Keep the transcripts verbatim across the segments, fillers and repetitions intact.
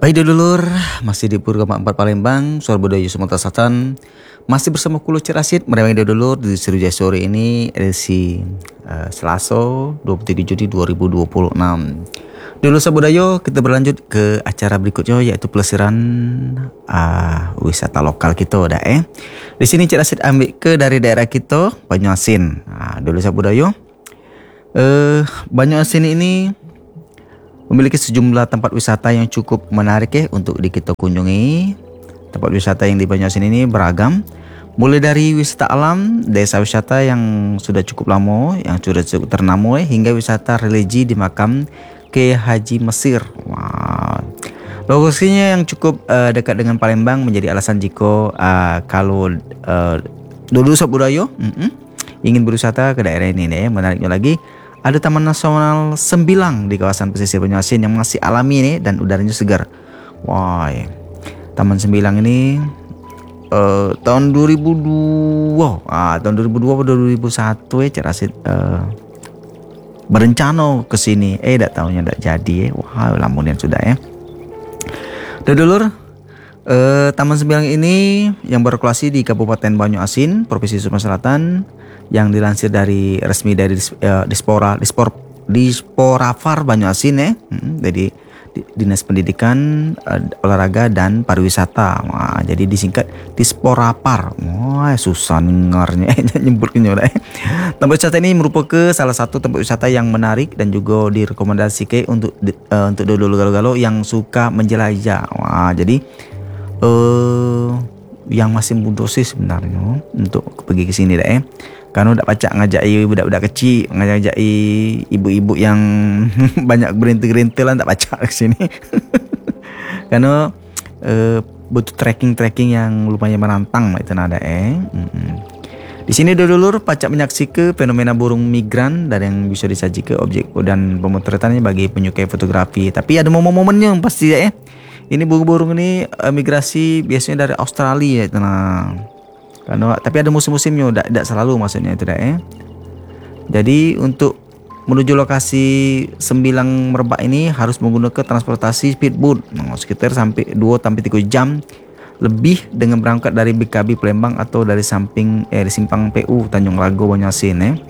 Baik dulur, masih di Purgama empat Palembang, Suara Budaya Sumatera Selatan. Masih bersama Kulo Cerasit, menemani dulur di Sriwijaya Sore ini edisi uh, Selasa dua puluh tiga Juni dua ribu dua puluh enam. Dulur Sabudaya, kita berlanjut ke acara berikutnya, yaitu pelesiran uh, wisata lokal kita dah eh. Di sini Cerasit ambil ke dari daerah kita, Banyuasin. Nah, dulur Sabudaya, uh, Banyuasin ini memiliki sejumlah tempat wisata yang cukup menarik ya untuk di kita kunjungi. Tempat wisata yang di Banyuasin ini beragam, mulai dari wisata alam, desa wisata yang sudah cukup lama, yang sudah cukup ternama, hingga wisata religi di makam Kiai Haji Mesir. Wow. Lokasinya yang cukup uh, dekat dengan Palembang menjadi alasan jika uh, kalau uh, dulu Sabudaya uh-uh, ingin berwisata ke daerah ini nih. Menariknya lagi, ada Taman Nasional Sembilang di kawasan pesisir Banyuasin yang masih alami nih dan udaranya segar. Wah, Taman Sembilang ini uh, tahun dua ribu dua, ah, tahun dua ribu dua atau dua ribu satu ya Cerasit uh, berencana ke sini. Eh, tak tahunya tak jadi. Eh. Wah, lamun yang sudah ya. Dan dulur, uh, Taman Sembilang ini yang berlokasi di Kabupaten Banyuasin, Provinsi Sumatera Selatan, yang dilansir dari resmi dari uh, Dispora Dispor Disporavar Banyuasin ya. Hmm, jadi di, Dinas Pendidikan, uh, Olahraga dan Pariwisata. Wah, jadi disingkat Disporavar. Wah, susah dengarnya nyebutnya udah. Tempat wisata ini merupakan salah satu tempat wisata yang menarik dan juga direkomendasikan untuk uh, untuk dulu galau-galau yang suka menjelajah. Wah, jadi uh, yang masih muda sih sebenarnya untuk pergi ke sini dah eh. Karena udah pacak ngajai budak-budak kecil, ngajai ibu-ibu yang banyak gerintil-gerintil lah tak pacak ke sini. Karena uh, butuh trekking-trekking yang lumayan menantang itu nada eh. Mm-hmm. Di sini dulur pacak menyaksikan fenomena burung migran dan yang bisa disajikan objek dan pemotretannya bagi penyukai fotografi. Tapi ada momen-momennya pasti ya eh. Ini burung-burung ini uh, migrasi biasanya dari Australia itu nah. Karena, tapi ada musim-musimnya, tidak, tidak selalu maksudnya itu dah eh. Jadi untuk menuju lokasi Sembilang Merbak ini harus menggunakan transportasi speedboat, nah, sekitar sampai dua sampai tiga jam lebih dengan berangkat dari B K B Palembang atau dari samping eh di simpang P U Tanjung Lago Banyuasin eh.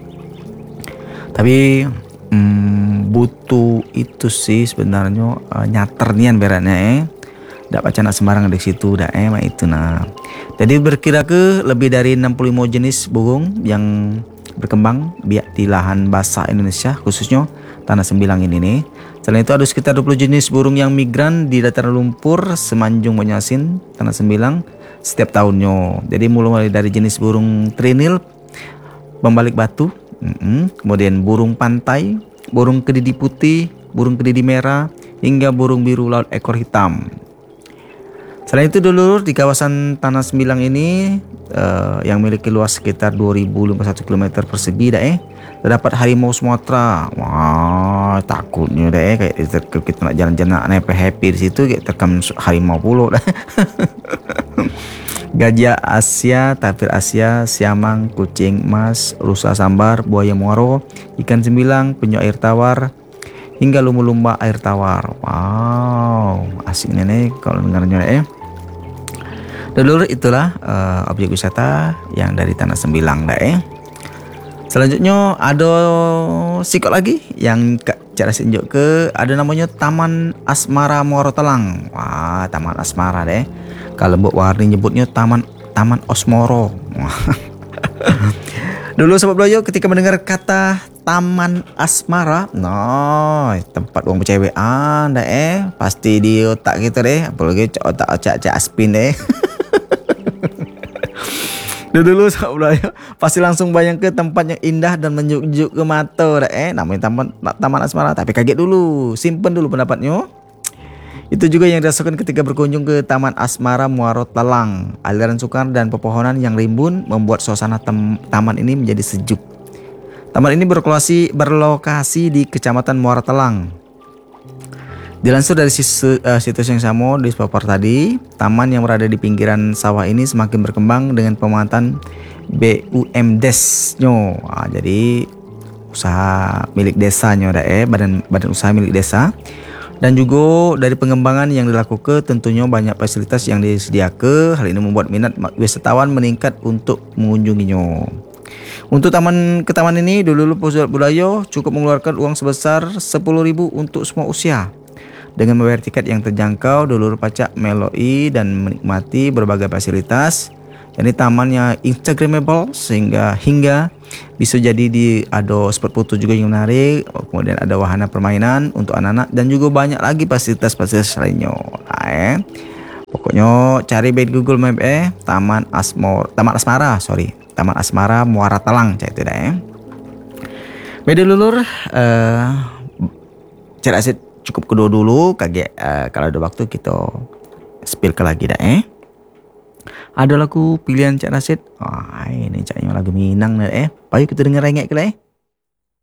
Tapi hmm, butuh itu sih sebenarnya uh, nyaternian beratnya eh. Tak baca nak sembarang di situ dah eh itu nah. Jadi berkira ke lebih dari enam puluh lima jenis burung yang berkembang biak di lahan basah Indonesia, khususnya Tanah Sembilang ini nih. Selain itu ada sekitar dua puluh jenis burung yang migran di dataran lumpur Semanjung Banyuasin, Tanah Sembilang setiap tahunnya. Jadi mulai dari jenis burung trinil, pembalik batu, mm-hmm. kemudian burung pantai, burung kedidi putih, burung kedidi merah, hingga burung biru laut ekor hitam. Selain itu dulur, di kawasan Tanah Sembilang ini uh, yang memiliki luas sekitar dua ribu lima puluh satu kilometer persegi dah eh, terdapat harimau Sumatera. Wah, takutnya dah eh kayak kita nak jalan-jalan nak happy di situ kayak terkam harimau pula dah. Gajah Asia, tapir Asia, siamang, kucing emas, rusa sambar, buaya muaro, ikan sembilang, penyu air tawar, hingga lumba-lumba air tawar. Wow, asiknya nih kalau dengarnya eh. Dulur, itulah uh, objek wisata yang dari Tanah Sembilang dah eh. Selanjutnya ada sikot lagi yang Kak Cerasit tunjuk ke, ada namanya Taman Asmara Muaro Telang. Wah, Taman Asmara deh. Kalau Mbok Warni nyebutnya Taman Taman Osmoro. Dulu sobat Bloyo ketika mendengar kata Taman Asmara, nah tempat uang bercewekan dah eh, pasti di otak kita deh, apalagi otak otak Aspin deh. Dulu sobat Bloyo pasti langsung bayang ke tempat yang indah dan menjuk-juk ke mata dah eh, namanya Taman Taman Asmara. Tapi kaget dulu, simpen dulu pendapatnya. Itu juga yang dirasakan ketika berkunjung ke Taman Asmara Muaro Telang. Aliran sungai dan pepohonan yang rimbun membuat suasana tem- taman ini menjadi sejuk. Taman ini berlokasi, berlokasi di Kecamatan Muaro Telang. Dilansir dari situs, uh, situs yang sama di paper tadi, taman yang berada di pinggiran sawah ini semakin berkembang dengan pemanfaatan B U M D E S-nya. Nah, jadi usaha milik desanya, eh, badan badan usaha milik desa. Dan juga dari pengembangan yang dilakukan tentunya banyak fasilitas yang disediakan. Hal ini membuat minat wisatawan meningkat untuk mengunjunginya. Untuk taman ke taman ini, Dulu Pusat Budaya cukup mengeluarkan uang sebesar sepuluh ribu untuk semua usia. Dengan membayar tiket yang terjangkau, Dulu pacak meloi dan menikmati berbagai fasilitas. Ini tamannya instagramable sehingga hingga bisa jadi di ada spot foto juga yang menarik, kemudian ada wahana permainan untuk anak-anak dan juga banyak lagi fasilitas-fasilitas lainnya. Nah, eh. Pokoknya cari di Google Map eh Taman Asmor, Taman Asmara, sorry, Taman Asmara Muara Talang cak itu dah eh. Beda lulur, eh Cik Rasid cukup kedua dulu, kaget uh, kalau ada waktu kita spill ke lagi dah eh. Ada lagu pilihan Cak Rasid. Ah, ini caknya lagu Minang dah eh. Ayo kita dengar rengek ke lah eh.